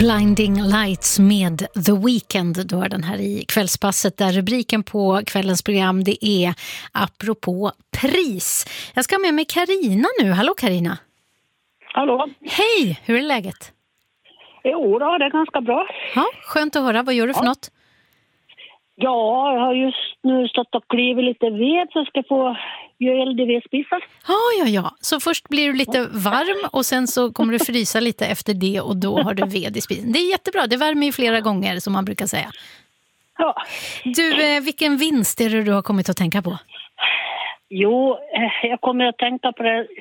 Blinding Lights med The Weeknd, då är den här i kvällspasset där rubriken på kvällens program det är apropå pris. Jag ska med mig Carina nu. Hallå Carina. Hallå. Hej, hur är läget? Jo då, det är ganska bra. Ja, skönt att höra. Vad gör du för något? Ja, jag har just nu stått och klivit lite ved så jag ska få göra eld i vedspisar. Ja. Så först blir du lite varm och sen så kommer du frysa lite efter det och då har du ved i spisen. Det är jättebra, det värmer ju flera gånger som man brukar säga. Ja. Du, vilken vinst är det du har kommit att tänka på? Jo, jag kommer att tänka på det.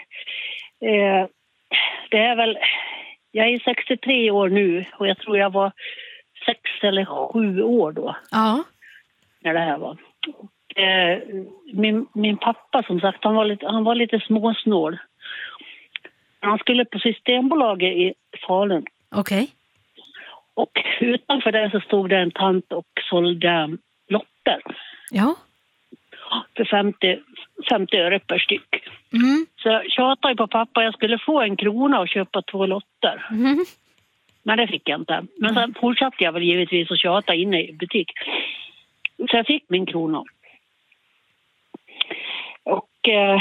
Det är väl, jag är 63 år nu och jag tror jag var 6 eller 7 år då. Ja. När det här var. Min pappa som sagt, han var lite småsnål. Han skulle på Systembolaget i Falun. Okej. Och utanför det så stod det en tant och sålde lotter. Ja. För 50 öre per styck. Mm. Så jag tjatade på pappa, jag skulle få 1 krona och köpa 2 lotter. Mm. Men det fick jag inte. Men sen fortsatte jag väl givetvis att tjata inne i butik. Så jag fick min krona. Och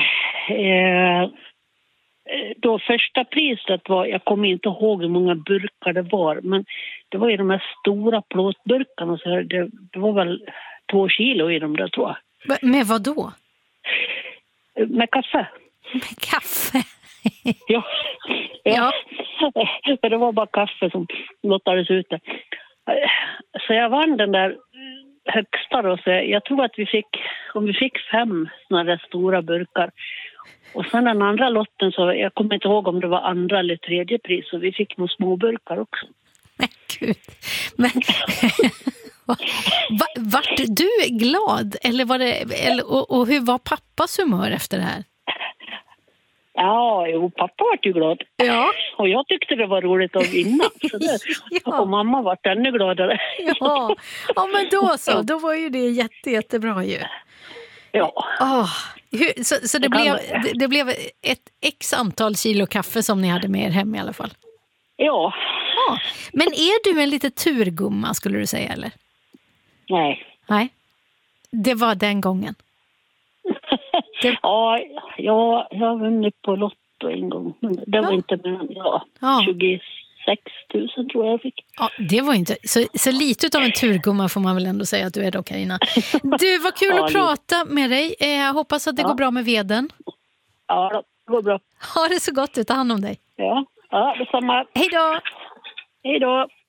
då första priset var, jag kommer inte ihåg hur många burkar det var, men det var ju de här stora plåtburkarna, så det var väl 2 kilo i dem där, tror jag. Med vad då? Med kaffe. Med kaffe? Ja. För det var bara kaffe som lottades ut där. Så jag vann den där högsta då, så jag tror att vi fick 5 såna där stora burkar. Och sen den andra lotten, så jag kommer inte ihåg om det var andra eller tredje pris, så vi fick nog små burkar också. Men gud. Men vart du glad? Eller var det, och hur var pappas humör efter det här? Ja, pappa var ju glad. Ja. Och jag tyckte det var roligt att vinna. Så Ja. Och mamma var ännu gladare. Ja, men då så. Då var ju det jättebra ju. Ja. Så det blev ett x antal kilo kaffe som ni hade med er hem i alla fall? Ja. Men är du en lite turgumma, skulle du säga, eller? Nej. Det var den gången. Ja, jag har vunnit på Lotto en gång. Men det var inte mer än 26 000 tror jag fick. Ja, det var inte så lite av en turgumma får man väl ändå säga att du är då, Carina. Du, var kul att prata med dig. Jag hoppas att det går bra med veden. Ja, det går bra. Ha det så gott, ta hand om dig. Ja, detsamma. Hej då! Hej då!